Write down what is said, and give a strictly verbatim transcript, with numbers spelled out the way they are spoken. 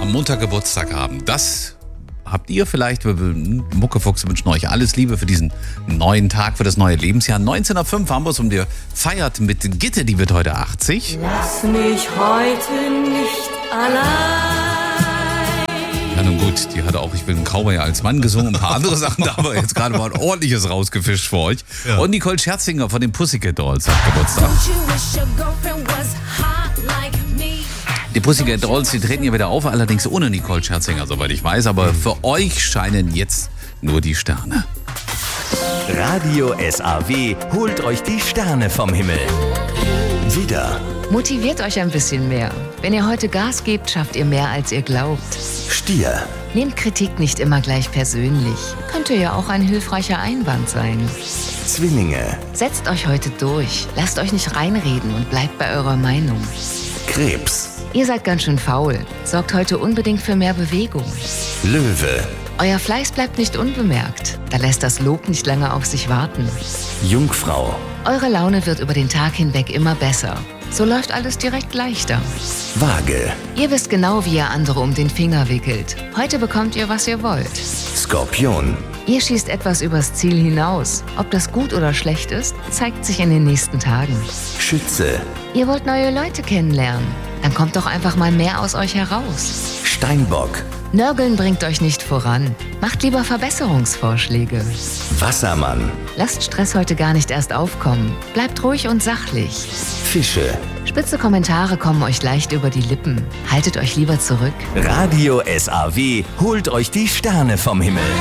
am Montag Geburtstag haben. Das habt ihr vielleicht. Wir Muckefuchs wünschen euch alles Liebe für diesen neuen Tag, für das neue Lebensjahr. neunzehn Uhr fünf Hamburg und ihr feiert mit Gitte, die wird heute achtzig. Lass mich heute nicht allein. Ja, nun gut, die hatte auch Ich will einen Cowboy als Mann gesungen, ein paar andere Sachen, da haben wir jetzt gerade mal ein ordentliches rausgefischt für euch. Ja. Und Nicole Scherzinger von den Pussycat Dolls hat Geburtstag. Die Pussycat Dolls, die treten ja wieder auf, allerdings ohne Nicole Scherzinger, soweit ich weiß. Aber für euch scheinen jetzt nur die Sterne. Radio S A W holt euch die Sterne vom Himmel. Wieder. Motiviert euch ein bisschen mehr. Wenn ihr heute Gas gebt, schafft ihr mehr, als ihr glaubt. Stier. Nehmt Kritik nicht immer gleich persönlich. Könnte ja auch ein hilfreicher Einwand sein. Zwillinge. Setzt euch heute durch. Lasst euch nicht reinreden und bleibt bei eurer Meinung. Krebs. Ihr seid ganz schön faul. Sorgt heute unbedingt für mehr Bewegung. Löwe. Euer Fleiß bleibt nicht unbemerkt. Da lässt das Lob nicht lange auf sich warten. Jungfrau. Eure Laune wird über den Tag hinweg immer besser. So läuft alles direkt leichter. Waage. Ihr wisst genau, wie ihr andere um den Finger wickelt. Heute bekommt ihr, was ihr wollt. Skorpion. Ihr schießt etwas übers Ziel hinaus. Ob das gut oder schlecht ist, zeigt sich in den nächsten Tagen. Schütze. Ihr wollt neue Leute kennenlernen. Dann kommt doch einfach mal mehr aus euch heraus. Steinbock. Nörgeln bringt euch nicht voran. Macht lieber Verbesserungsvorschläge. Wassermann. Lasst Stress heute gar nicht erst aufkommen. Bleibt ruhig und sachlich. Fische. Spitze Kommentare kommen euch leicht über die Lippen. Haltet euch lieber zurück. Radio S A W holt euch die Sterne vom Himmel.